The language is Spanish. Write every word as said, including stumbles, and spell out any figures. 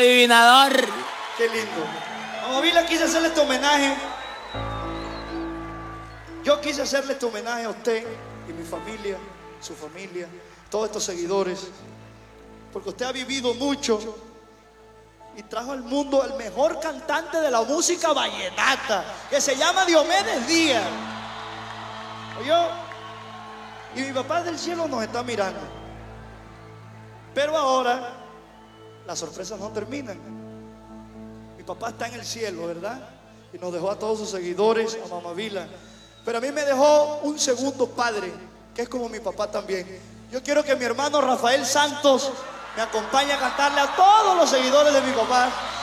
adivinador. Qué lindo. Mamá Vila, quise hacerle este homenaje. Yo quise hacerle este homenaje a usted y mi familia, su familia, todos estos seguidores, porque usted ha vivido mucho y trajo al mundo el mejor cantante de la música vallenata, que se llama Diomedes Díaz. ¿Oyó? Y mi papá del cielo nos está mirando. Pero ahora las sorpresas no terminan. Mi papá está en el cielo, ¿verdad? Y nos dejó a todos sus seguidores, a Mamá Vila. Pero a mí me dejó un segundo padre, que es como mi papá también. Yo quiero que mi hermano Rafael Santos me acompañe a cantarle a todos los seguidores de mi papá.